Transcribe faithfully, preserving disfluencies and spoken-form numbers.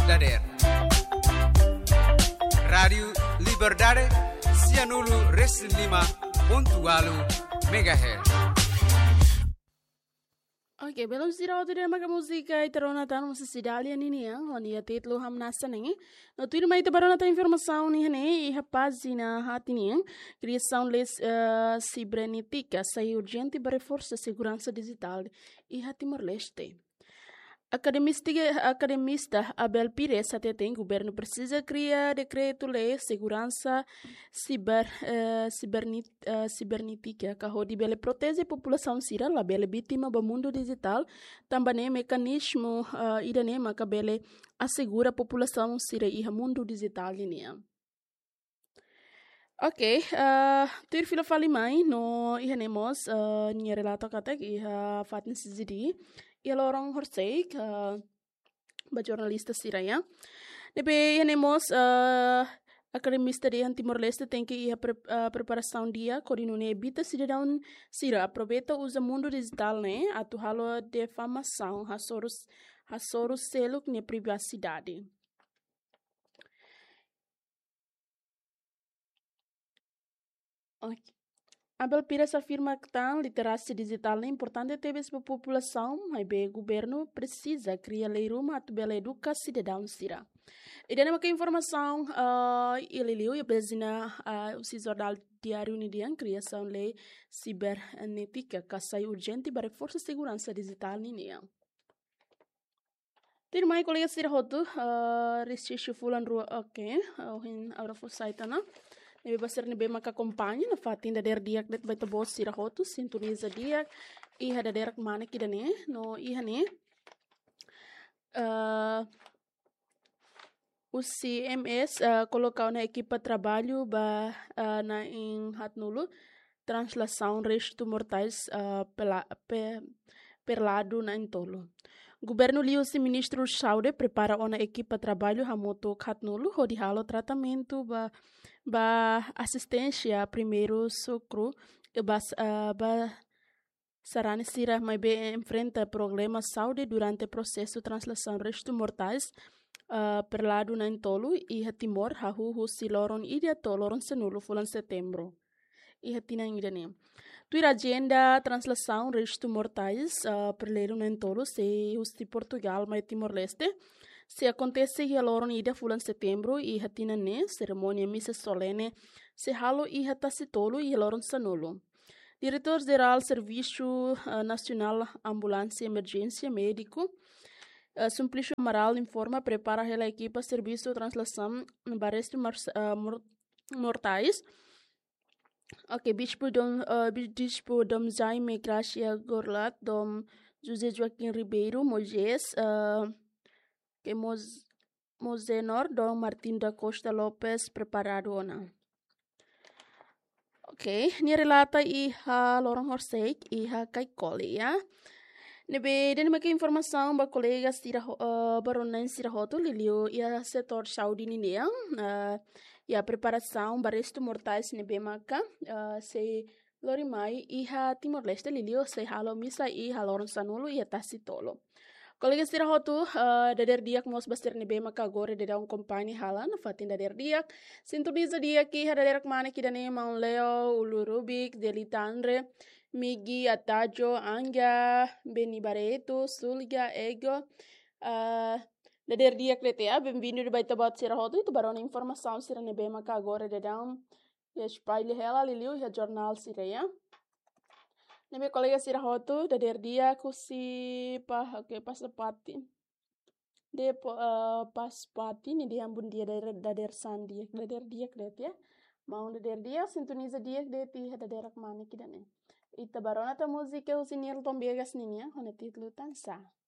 dader. Radio Liberdade Cianulu Reslima Pontualu Megahertz. Oke, belum sih rawat dia makan musika itu rona tanam sesidali ini ya, oni ya titlu ham nasa nih. No tu ini itu baru nata informasi nih nih, iha pagina hati nih, criação les cibernética sai urgente para reforçar a segurança digital iha Timor-Leste. Academista, academista Abel Pires até tem governo precisa criar decreto-lei segurança ciber uh, cibernit, uh, cibernética que bele protege a população sira la bele vítima do mundo digital também mecanismo uh, idane maka bele assegura a população sira e mundo digital linha. Ok, uh, tuir fila fali mai no ihanemos uh, nia relato kata iha fatin sizidi ia lorong horsek uh, ba jornalista siraya. Nebe ihanemos uh, academista de Timor-Leste tem que ia pre, uh, preparação dia corinune ebita cidadão sira aproveita usa mundo digital né atu halo defamação hasoros hasoros seluk ne privacidade. Okay. Abel Pires afirma que a literacia digital é importante até para a população, mas o governo precisa criar lei ruma para educar cidadãos sira. E daí uma informação, ele leu e apresenta o jornal diário unidian criação lei cibernética que sai urgente para força segurança digital ninia. Tem mais colegas sira hotu, restrição fulan rua, ok, o hin agora foi site na. Nebe basir nebe maka kompanyi na fatin da der diak det baita bos sira hotu sintoniza diak iha da derak mana kidane no iha ne uh, o C M S uh, colocou na equipa trabalho ba uh, na in hatnulu translação resto mortais uh, pela pe, perlado na entolo. Governo liu se ministro Saude prepara ona equipa trabalho hamoto hatnulu hodi halo tratamento ba ba assistência primeiro socorro ba uh, ba sarane sira mai be enfrenta problemas saúde durante o processo de translação resto mortais uh, per lado na entolo e Timor hahu hu siloron idia toloron senulo fulan setembro e hatina ingdane tu agenda translação resto mortais uh, per lado na entolo se usti Portugal mai Timor-Leste. Se acontece que a loron ida fulan setembro e hatina ne cerimônia missa solene se halo e hatacitolo e loron sanolo. Diretor-geral Serviço uh, Nacional Ambulância e Emergência Médico uh, Simplício Amaral informa prepara a equipa serviço de translação baresto uh, mor mortais. Ok, bispo dom uh, bispo dom Jaime Gracia Gorlat dom José Joaquim Ribeiro Moisés uh, que Mos Mozenor Dom Martin da Costa Lopes preparado ona. Ok, ni relata iha lorong horsek iha kai kole ya. Nebe den make informação ba colega sira uh, baronan sira hoto lilio ia setor saudi ni ne uh, ia preparação ba resto mortais nebe maka uh, se lorimai iha Timor-Leste lilio se halo misa iha lorong sanulo ia tasitolo. Colega sira hotu uh, dader diak mos bastir nebe maka gore de daun kompani halan fatin dader diak sintoniza diak ki dader mana ki dane mau Leo Ulu Rubik Delita Andre Migi Atajo Anga Beni Bareto Sulga Ego uh, dader diak letea bem-vindo de baita bot sira hotu itu barona informação sira nebe maka gore de daun ya spaile hela liliu ya jornal sira ya. Nebe colega sira hotu dader dia kusi pa okay pasapati de uh, paspati ni dia ambun dia dader dader sandi dader dia kret ya mau dader dia sintoniza dia de ti dader mana kidane ita barona ta musika usinir tombegas ninya hona titlu tansa.